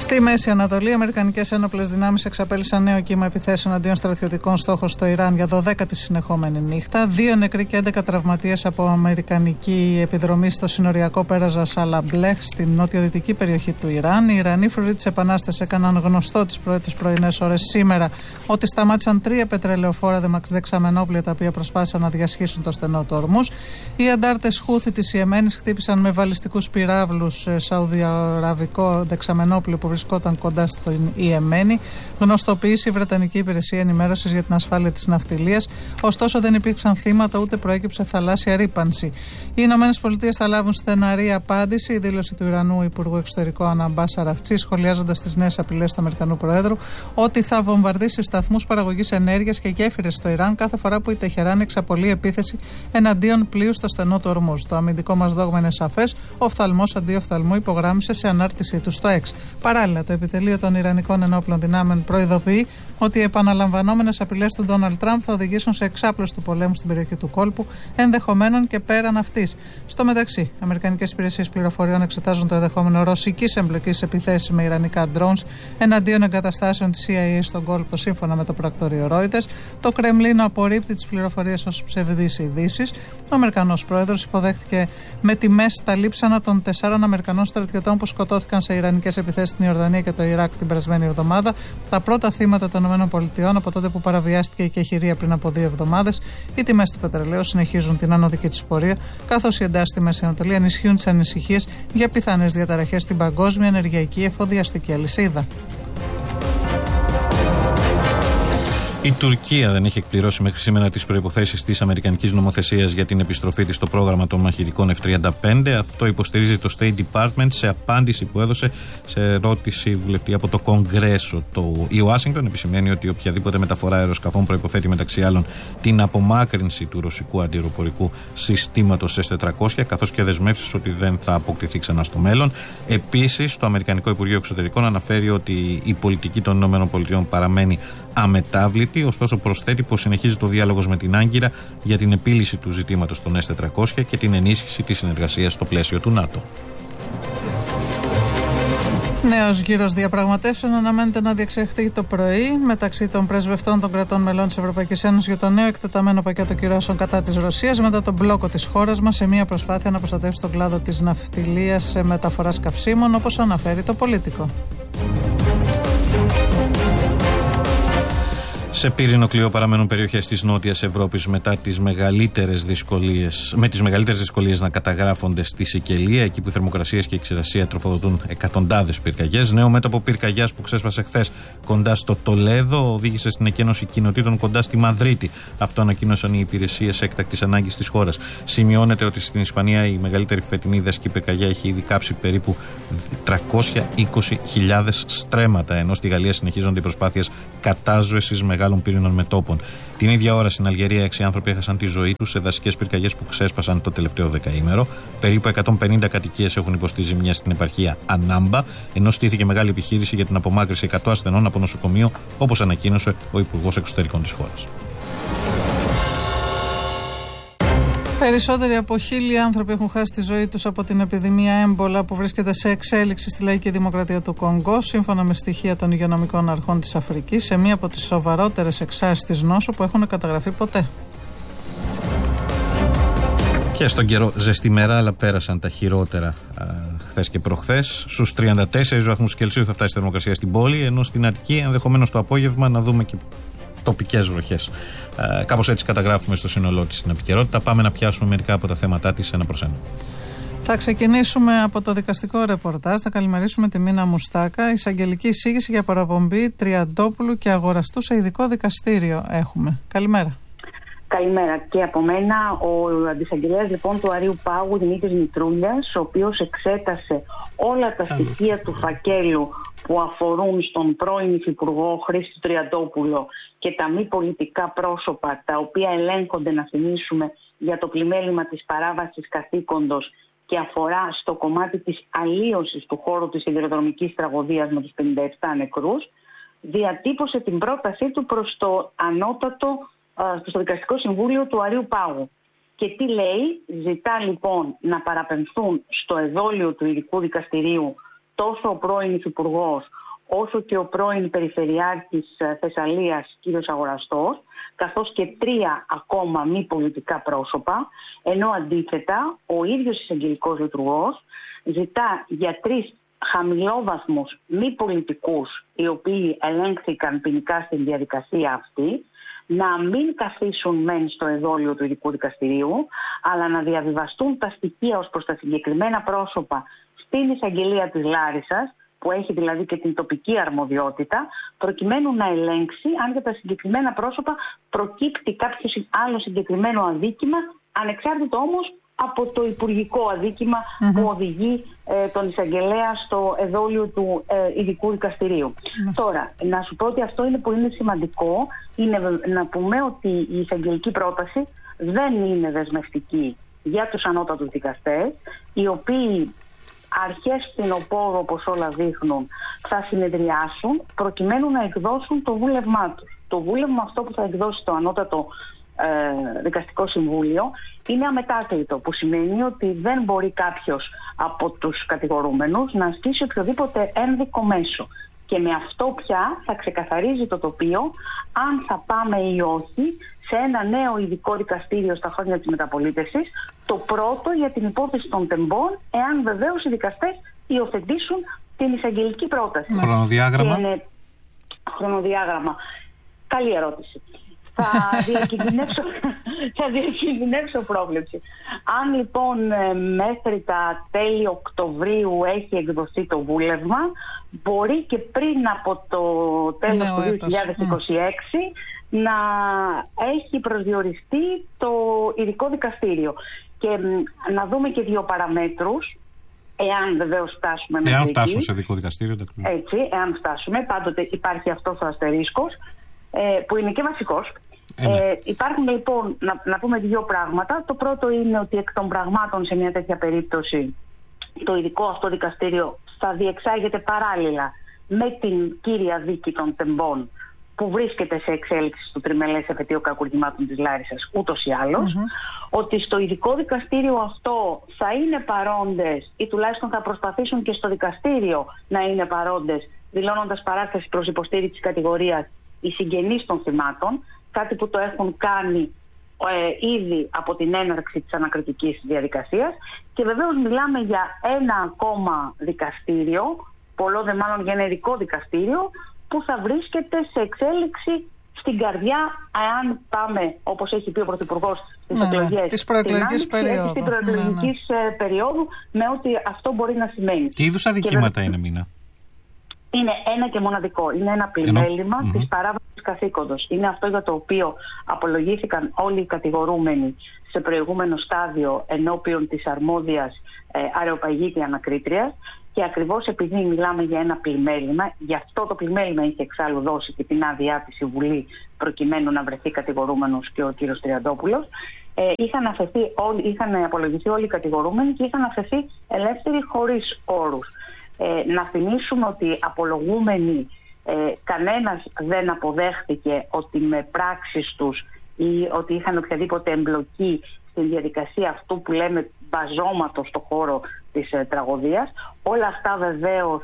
Στη Μέση Ανατολή, οι αμερικανικές ένοπλες δυνάμεις εξαπέλυσαν νέο κύμα επιθέσεων αντίον στρατιωτικών στόχων στο Ιράν για 12η συνεχόμενη νύχτα. 2 νεκροί και 11 τραυματίες από αμερικανική επιδρομή στο συνοριακό πέραζα Σαλαμπλέχ, στην νοτιοδυτική περιοχή του Ιράν. Οι Ιρανοί φρουροί της Επανάστασης έκαναν γνωστό τις πρώτες πρωινές ώρες σήμερα ότι σταμάτησαν 3 πετρελαιοφόρα δεξαμενόπλια τα οποία προσπάθησαν να διασχίσουν το στενό του Ορμούζ. Οι αντάρτες Χούθη της Ιεμένης χτύπησαν με βαλιστικούς πυράβλους σαουδιαραβικό δεξαμενόπλιο που βρισκόταν κοντά στην Ιεμένη, γνωστοποίησε η Βρετανική Υπηρεσία Ενημέρωσης για την Ασφάλεια της Ναυτιλίας. Ωστόσο, δεν υπήρξαν θύματα ούτε προέκυψε θαλάσσια ρύπανση. Οι Ηνωμένες Πολιτείες θα λάβουν στεναρή απάντηση. Η δήλωση του Ιρανού Υπουργού Εξωτερικών Αναμπάς Αραχτσί, σχολιάζοντας τις νέες απειλές του Αμερικανού Προέδρου, ότι θα βομβαρδίσει σταθμούς παραγωγής ενέργειας και γέφυρες στο Ιράν κάθε φορά που η Τεχεράνη εξαπολύει επίθεση εναντίον πλοίου στο στενό του Ορμούζ. Το αμυντικό μας δόγμα είναι σαφές. Οφθαλμός αντί οφθαλμού, υπογράμμισε σε ανάρτησή του στο X. Παράλληλα, το επιτελείο των Ιρανικών Ενόπλων Δυνάμεων προειδοποιεί ότι οι επαναλαμβανόμενες απειλές του Ντόναλντ Τραμπ θα οδηγήσουν σε εξάπλωση του πολέμου στην περιοχή του κόλπου, ενδεχομένων και πέραν αυτής. Στο μεταξύ, οι αμερικανικές υπηρεσίες πληροφοριών εξετάζουν το ενδεχόμενο ρωσικής εμπλοκής σε επιθέσεις με ιρανικά drones εναντίον εγκαταστάσεων της CIA στον κόλπο, σύμφωνα με το πρακτορείο Reuters. Το Κρεμλίνο απορρίπτει τις πληροφορίες ως ψευδείς ειδήσεις. Ο Αμερικανός πρόεδρος υποδέχτηκε με τιμές στα λείψανα των 4 Αμερικανών στρατιωτών που σκοτώθηκαν σε ιρανικές επιθέσεις στην Ιορδανία και το Ιράκ την περασμένη εβδομάδα. Τα πρώτα θύματα των ΗΠΑ από τότε που παραβιάστηκε η κεχηρία πριν από 2 εβδομάδες. Οι τιμές του πετρελαίου συνεχίζουν την ανωδική τους πορεία, καθώς οι εντάσεις στη Μέση Ανατολή ενισχύουν τις ανησυχίες για πιθανές διαταραχές στην παγκόσμια ενεργειακή εφοδιαστική αλυσίδα. Η Τουρκία δεν έχει εκπληρώσει μέχρι σήμερα τις προϋποθέσεις της αμερικανικής νομοθεσίας για την επιστροφή της στο πρόγραμμα των μαχητικών F-35. Αυτό υποστηρίζει το State Department σε απάντηση που έδωσε σε ερώτηση βουλευτή από το Κογκρέσο. Η Ουάσιγκτον επισημαίνει ότι οποιαδήποτε μεταφορά αεροσκαφών προϋποθέτει μεταξύ άλλων την απομάκρυνση του ρωσικού αντιεροπορικού συστήματος S-400, καθώς και δεσμεύσεις ότι δεν θα αποκτηθεί ξανά στο μέλλον. Επίσης, το Αμερικανικό Υπουργείο Εξωτερικών αναφέρει ότι η πολιτική των ΗΠΑ παραμένει αμετάβλητη, ωστόσο προσθέτει πως συνεχίζει το διάλογος με την Άγκυρα για την επίλυση του ζητήματος των S-400 και την ενίσχυση της συνεργασίας στο πλαίσιο του ΝΑΤΟ. Νέος γύρος διαπραγματεύσεων αναμένεται να διεξαχθεί το πρωί μεταξύ των πρεσβευτών των κρατών μελών της Ευρωπαϊκής Ένωσης για το νέο εκτεταμένο πακέτο κυρώσεων κατά της Ρωσίας μετά τον μπλόκο της χώρας μας σε μια προσπάθεια να προστατεύσει τον κλάδο της ναυτιλίας σε μεταφοράς καυσίμων, όπως αναφέρει το Πολίτικο. Σε πύρινο κλειό παραμένουν περιοχές της Νότιας Ευρώπης με τις μεγαλύτερες δυσκολίες να καταγράφονται στη Σικελία, εκεί που οι θερμοκρασίες και η ξηρασία τροφοδοτούν εκατοντάδες πυρκαγιές. Νέο μέτωπο πυρκαγιάς που ξέσπασε χθες κοντά στο Τολέδο οδήγησε στην εκένωση κοινοτήτων κοντά στη Μαδρίτη. Αυτό ανακοίνωσαν οι υπηρεσίες έκτακτης ανάγκης της χώρας. Σημειώνεται ότι στην Ισπανία η μεγαλύτερη φετινή δασική πυρκαγιά έχει ήδη κάψει περίπου 320.000 στρέμματα, ενώ στη Γαλλία συνεχίζονται οι προσπάθειες κατάσβεσης μεγάλων πύρινων μετώπων. Την ίδια ώρα στην Αλγερία 6 άνθρωποι έχασαν τη ζωή τους σε δασικές πυρκαγιές που ξέσπασαν το τελευταίο δεκαήμερο. Περίπου 150 κατοικίες έχουν υποστεί ζημιές στην επαρχία Ανάμπα, ενώ στήθηκε μεγάλη επιχείρηση για την απομάκρυνση 100 ασθενών από νοσοκομείο, όπως ανακοίνωσε ο Υπουργός Εξωτερικών της χώρας. Περισσότεροι από 1.000 άνθρωποι έχουν χάσει τη ζωή τους από την επιδημία έμπολα που βρίσκεται σε εξέλιξη στη Λαϊκή Δημοκρατία του Κονγκό, σύμφωνα με στοιχεία των υγειονομικών αρχών της Αφρικής, σε μία από τις σοβαρότερες εξάρσεις της νόσου που έχουν καταγραφεί ποτέ. Και στον καιρό ζεστημερά, αλλά πέρασαν τα χειρότερα χθες και προχθές. Στους 34 βαθμούς Κελσίου θα φτάσει η θερμοκρασία στην πόλη, ενώ στην Αττική ενδεχομένως το απόγευμα να δούμε και τοπικές βροχές. Κάπως έτσι καταγράφουμε στο σύνολό της την επικαιρότητα. Πάμε να πιάσουμε μερικά από τα θέματά της ένα προς ένα. Θα ξεκινήσουμε από το δικαστικό ρεπορτάζ. Θα καλημερίσουμε τη Μίνα Μουστάκα. Εισαγγελική εισήγηση για παραπομπή Τριαντόπουλου και Αγοραστού σε ειδικό δικαστήριο έχουμε. Καλημέρα. Καλημέρα και από μένα. Ο αντισαγγελέας λοιπόν του Αρείου Πάγου, Δημήτρης Μητρούλιας, ο οποίος εξέτασε όλα τα στοιχεία του φακέλου που αφορούν στον πρώην Υφυπουργό Χρήστο Τριαντόπουλο και τα μη πολιτικά πρόσωπα τα οποία ελέγχονται, να θυμίσουμε, για το πλημέλημα της παράβασης καθήκοντος και αφορά στο κομμάτι της αλλίωσης του χώρου της σιδηροδρομικής τραγωδίας με τους 57 νεκρούς, διατύπωσε την πρότασή του προς το στο Δικαστικό Συμβούλιο του Αρείου Πάγου. Και τι λέει? Ζητά λοιπόν να παραπεμφθούν στο εδόλιο του ειδικού δικαστηρίου τόσο ο πρώην υφυπουργός όσο και ο πρώην Περιφερειάρχης Θεσσαλίας κ. Αγοραστός, καθώς και 3 ακόμα μη πολιτικά πρόσωπα, ενώ αντίθετα ο ίδιος εισαγγελικός λειτουργός ζητά για 3 χαμηλόβαθμους μη πολιτικούς, οι οποίοι ελέγχθηκαν ποινικά στην διαδικασία αυτή, να μην καθίσουν μεν στο εδόλιο του ειδικού δικαστηρίου, αλλά να διαβιβαστούν τα στοιχεία ως προς τα συγκεκριμένα πρόσωπα στην εισαγγελία της Λάρισσας, που έχει δηλαδή και την τοπική αρμοδιότητα, προκειμένου να ελέγξει αν για τα συγκεκριμένα πρόσωπα προκύπτει κάποιο άλλο συγκεκριμένο αδίκημα, ανεξάρτητο όμως από το υπουργικό αδίκημα που οδηγεί τον εισαγγελέα στο εδόλιο του ειδικού δικαστηρίου. Τώρα, να σου πω ότι αυτό είναι που είναι σημαντικό, είναι να πούμε ότι η εισαγγελική πρόταση δεν είναι δεσμευτική για τους ανώτατους δικαστές, οι οποίοι αρχές φθινοπόρου, όπως όλα δείχνουν, θα συνεδριάσουν προκειμένου να εκδώσουν το βούλευμά τους. Το βούλευμα αυτό που θα εκδώσει το ανώτατο δικαστικό συμβούλιο είναι αμετάκλητο, που σημαίνει ότι δεν μπορεί κάποιος από τους κατηγορούμενους να ασκήσει οποιοδήποτε ένδικο μέσο. Και με αυτό πια θα ξεκαθαρίζει το τοπίο αν θα πάμε ή όχι σε ένα νέο ειδικό δικαστήριο στα χρόνια της μεταπολίτευσης, το πρώτο για την υπόθεση των τεμπών, εάν βεβαίως οι δικαστές υιοθετήσουν την εισαγγελική πρόταση. Χρονοδιάγραμμα. Χρονοδιάγραμμα. Καλή ερώτηση. Θα διακινδυνεύσω πρόβλεψη. Αν λοιπόν μέχρι τα τέλη Οκτωβρίου έχει εκδοθεί το βούλευμα, μπορεί και πριν από το τέλος του 2026 να έχει προσδιοριστεί το ειδικό δικαστήριο. Και να δούμε και 2 παραμέτρους, εάν βεβαίως φτάσουμε μέχρι εκεί. Εάν φτάσουν σε ειδικό δικαστήριο. Έτσι, εάν φτάσουμε, πάντοτε υπάρχει αυτός ο αστερίσκος, που είναι και βασικός. Υπάρχουν λοιπόν, να πούμε 2 πράγματα. Το πρώτο είναι ότι εκ των πραγμάτων σε μια τέτοια περίπτωση το ειδικό αυτό δικαστήριο θα διεξάγεται παράλληλα με την κύρια δίκη των τεμπών, που βρίσκεται σε εξέλιξη στο τριμελές επετείο κακουργημάτων της Λάρισσας ούτως ή άλλως, ότι στο ειδικό δικαστήριο αυτό θα είναι παρόντες ή τουλάχιστον θα προσπαθήσουν και στο δικαστήριο να είναι παρόντες, δηλώνοντας παράσταση προς υποστήριξη της κατηγορίας οι συγγενείς των θυμάτων, κάτι που το έχουν κάνει ήδη από την έναρξη της ανακριτικής διαδικασίας. Και βεβαίως μιλάμε για ένα ακόμα δικαστήριο, πολλό δε μάλλον για ένα ειδικό δικαστήριο, που θα βρίσκεται σε εξέλιξη στην καρδιά, εάν πάμε, όπως έχει πει ο Πρωθυπουργός, στις εκλογές της προεκλογικής περίοδου, με ό,τι αυτό μπορεί να σημαίνει. Τι είδους αδικήματα είναι, Μίνα? Είναι ένα και μοναδικό. Είναι ένα πλημέλημα της παράβασης καθήκοντος. Είναι αυτό για το οποίο απολογήθηκαν όλοι οι κατηγορούμενοι σε προηγούμενο στάδιο ενώπιον της αρμόδιας αρεοπαγήτη ανακρίτριας. Και ακριβώς επειδή μιλάμε για ένα πλημέλημα, γι' αυτό το πλημέλημα είχε εξάλλου δώσει και την άδειά της η Βουλή, προκειμένου να βρεθεί κατηγορούμενος και ο κύριος Τριαντόπουλος. Είχαν απολογηθεί όλοι οι κατηγορούμενοι και είχαν αφαιθεί ελεύθεροι χωρίς όρους. Να θυμίσουμε ότι απολογούμενοι κανένας δεν αποδέχτηκε ότι με πράξεις τους ή ότι είχαν οποιαδήποτε εμπλοκή στην διαδικασία αυτού που λέμε μπαζώματος στο χώρο της τραγωδίας. Όλα αυτά βεβαίως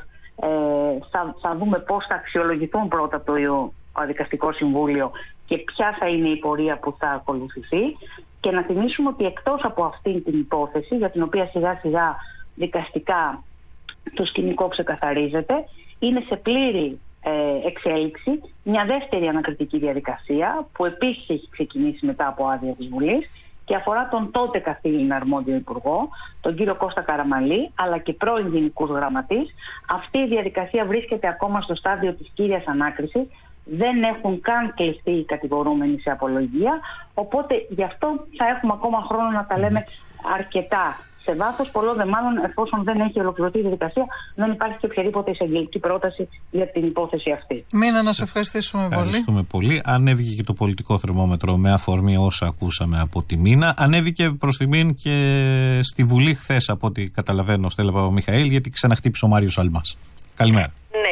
θα δούμε πώς θα αξιολογηθούν πρώτα το Δικαστικό Συμβούλιο και ποια θα είναι η πορεία που θα ακολουθηθεί. Και να θυμίσουμε ότι εκτός από αυτή την υπόθεση, για την οποία σιγά σιγά δικαστικά το σκηνικό ξεκαθαρίζεται, είναι σε πλήρη εξέλιξη μια δεύτερη ανακριτική διαδικασία, που επίσης έχει ξεκινήσει μετά από άδεια της Βουλής και αφορά τον τότε καθήλυνα αρμόδιο υπουργό, τον κύριο Κώστα Καραμαλή, αλλά και πρώην γενικούς γραμματείς. Αυτή η διαδικασία βρίσκεται ακόμα στο στάδιο της κύριας ανάκρισης. Δεν έχουν καν κλειστεί οι κατηγορούμενοι σε απολογία, οπότε γι' αυτό θα έχουμε ακόμα χρόνο να τα λέμε αρκετά σε βάθος, πολλό δε μάλλον εφόσον δεν έχει ολοκληρωθεί η διαδικασία, δεν υπάρχει και οποιαδήποτε εισαγγελική πρόταση για την υπόθεση αυτή. Μίνα, να σε ευχαριστήσουμε πολύ. Ευχαριστούμε πολύ. Ανέβηκε και το πολιτικό θερμόμετρο με αφορμή όσα ακούσαμε από τη Μίνα. Ανέβηκε προς τιμήν και στη Βουλή χθες, από ό,τι καταλαβαίνω, Στέλλα Παπαμιχαήλ, γιατί ξαναχτύπησε ο Μάριος Αλμάς. Καλημέρα. Ναι,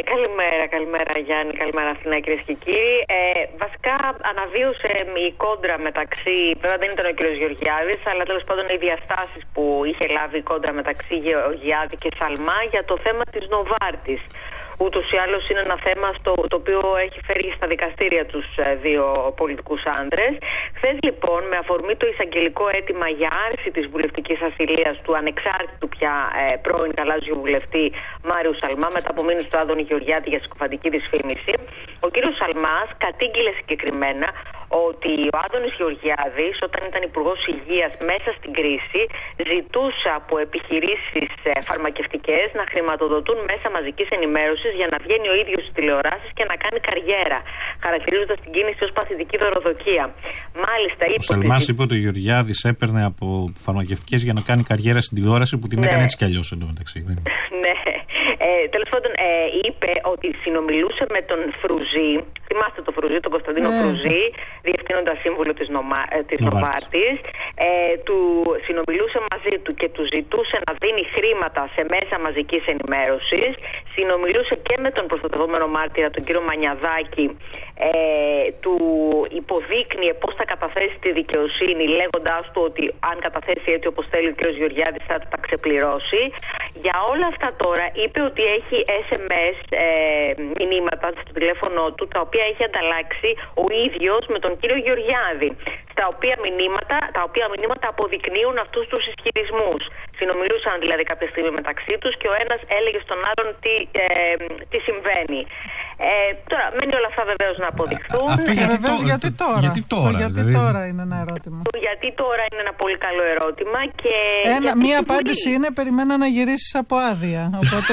Καλημέρα Γιάννη, καλημέρα Αθηνά, κυρίες και κύριοι. Βασικά αναβίωσε η κόντρα μεταξύ, βέβαια δεν ήταν ο κύριος Γεωργιάδης, αλλά τέλος πάντων οι διαστάσεις που είχε λάβει η κόντρα μεταξύ Γεωργιάδη και Σαλμά για το θέμα της Νοβάρτης. Ούτως ή άλλως είναι ένα θέμα το οποίο έχει φέρει στα δικαστήρια τους δύο πολιτικούς άντρες. Χθες λοιπόν, με αφορμή το εισαγγελικό αίτημα για άρση της βουλευτικής ασυλίας του ανεξάρτητου πια πρώην γαλάζιου βουλευτή Μάριου Σαλμά, μετά από μήνες του Άδωνη Γεωργιάδη για συκοφαντική δυσφήμιση, ο κύριος Σαλμάς κατήγγειλε συγκεκριμένα ότι ο Άδωνης Γεωργιάδης, όταν ήταν υπουργός υγείας μέσα στην κρίση, ζητούσε από επιχειρήσεις φαρμακευτικές να χρηματοδοτούν μέσα μαζικής ενημέρωσης για να βγαίνει ο ίδιος στις τηλεοράσεις και να κάνει καριέρα, χαρακτηρίζοντας την κίνηση ως παθητική δωροδοκία. Μάλιστα, ο Σαλμάς είπε ότι ο Γεωργιάδης έπαιρνε από φαρμακευτικές για να κάνει καριέρα στην τηλεόραση, που την έκανε έτσι κι αλλιώς εντωμεταξύ. Ναι. Τέλος πάντων, είπε ότι συνομιλούσε με τον Φρουζή, θυμάστε τον Φρουζή, τον Κωνσταντίνο Φρουζή, διευθύνοντα σύμβουλο της Νοβάρτης, του συνομιλούσε μαζί του και του ζητούσε να δίνει χρήματα σε μέσα μαζικής ενημέρωσης. Συνομιλούσε και με τον προστατευόμενο μάρτυρα, τον κύριο Μανιαδάκη, του υποδείκνυε πώς θα καταθέσει τη δικαιοσύνη, λέγοντάς του ότι αν καταθέσει έτσι όπως θέλει ο κύριος Γεωργιάδης θα τα ξεπληρώσει. Για όλα αυτά τώρα είπε ότι έχει SMS μηνύματα στο τηλέφωνο του, τα οποία έχει ανταλλάξει ο ίδιος με τον κύριο Γεωργιάδη, τα οποία μηνύματα αποδεικνύουν αυτούς τους ισχυρισμούς. Συνομιλούσαν δηλαδή κάποια στιγμή μεταξύ τους και ο ένας έλεγε στον άλλον τι συμβαίνει. Τώρα, μένει όλα αυτά βεβαίως να αποδειχθούν. Γιατί τώρα είναι ένα ερώτημα. Γιατί τώρα είναι ένα πολύ καλό ερώτημα. Και μία απάντηση είναι: περιμένα να γυρίσεις από άδεια. Οπότε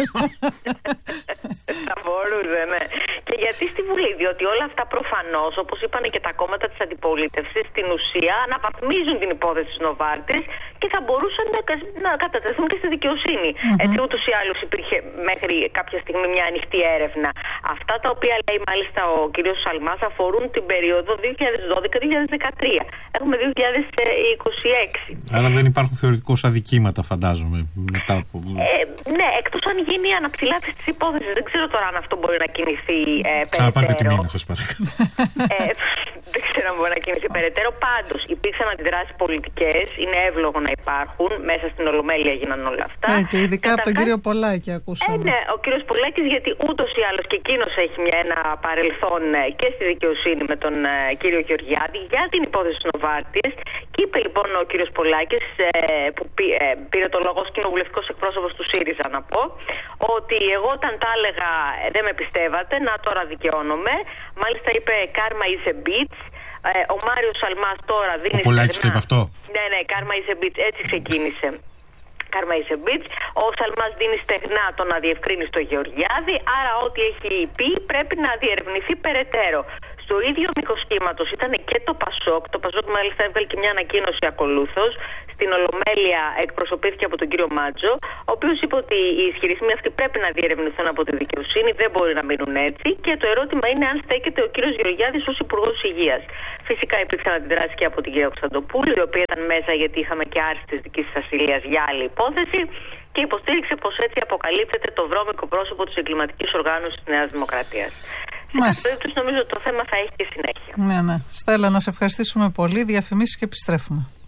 θα μπορούσε, ναι. Και γιατί στη Βουλή? Διότι όλα αυτά προφανώς, όπως είπαν και τα κόμματα της αντιπολίτευσης, στην ουσία αναβαθμίζουν την υπόθεση της Νοβάρτης και θα μπορούσαν να κατατεθούν και στη δικαιοσύνη. Έτσι, ούτως ή άλλως υπήρχε μέχρι κάποια στιγμή μια ανοιχτή έρευνα. Αυτά τα οποία λέει μάλιστα ο κύριος Σαλμάς αφορούν την περίοδο 2012-2013. Έχουμε 2026. Άρα δεν υπάρχουν θεωρητικώς αδικήματα, φαντάζομαι. Μετά από... ναι, εκτός αν γίνει η αναψηλάφιση της υπόθεσης. Δεν ξέρω τώρα αν αυτό μπορεί να κινηθεί περαιτέρω. Ξαναπάρτε τη μήνα, σας παρακαλώ. Δεν ξέρω αν μπορεί να κινηθεί περαιτέρω. Πάντως υπήρξαν αντιδράσεις πολιτικές. Είναι εύλογο να υπάρχουν. Μέσα στην Ολομέλεια έγιναν όλα αυτά. Και ειδικά από τον κύριο Πολάκη ακούσαμε. Ναι, ο κύριος Πολάκης, γιατί ούτως ή άλλως και εκείνος έχει ένα παρελθόν και στη δικαιοσύνη με τον κύριο Γεωργιάδη για την υπόθεση της Νοβάρτης. Και είπε λοιπόν ο κύριος Πολάκης, που πήρε το λόγο ως κοινοβουλευτικός εκπρόσωπος του ΣΥΡΙΖΑ, να πω, ότι εγώ όταν τα έλεγα δεν με πιστεύατε, να τώρα δικαιώνομαι. Μάλιστα είπε karma is a bitch. Ο Μάριος Σαλμάς τώρα δίνει... Ο Πολάκης το είπε αυτό. Ναι, karma is a bitch, έτσι ξεκίνησε. Karma is a bitch. Ο Σαλμάς δίνει στεγνά το να διευκρίνει στο Γεωργιάδη, άρα ό,τι έχει πει πρέπει να διερευνηθεί περαιτέρω. Στο ίδιο μήκος κύματος ήταν και το Πασόκ. Το Πασόκ μάλιστα έβγαλε και μια ανακοίνωση ακολούθως. Στην Ολομέλεια εκπροσωπήθηκε από τον κύριο Μάτζο, ο οποίος είπε ότι οι ισχυρισμοί αυτοί πρέπει να διερευνηθούν από τη δικαιοσύνη, δεν μπορεί να μείνουν έτσι. Και το ερώτημα είναι αν στέκεται ο κύριος Γεωργιάδης ως υπουργός υγείας. Φυσικά υπήρξαν αντιδράσεις και από την κυρία Κωνσταντοπούλου, η οποία ήταν μέσα γιατί είχαμε και άρση της δικής της ασυλίας για άλλη υπόθεση. Και υποστήριξε πως έτσι αποκαλύπτεται το βρώμικο πρόσωπο της εγκληματικής οργάνωσης της Νέας Δημοκρατίας. Σε κάθε περίπτωση νομίζω ότι το θέμα θα έχει και συνέχεια. Ναι. Στέλλα, να σε ευχαριστήσουμε πολύ. Διαφημίσεις και επιστρέφουμε.